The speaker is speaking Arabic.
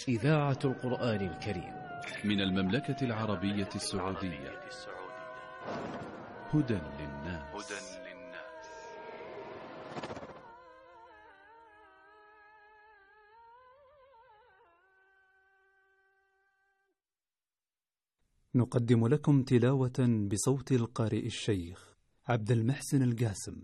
إذاعة القرآن الكريم من المملكة العربية السعودية. هدى للناس. نقدم لكم تلاوة بصوت القارئ الشيخ عبد المحسن القاسم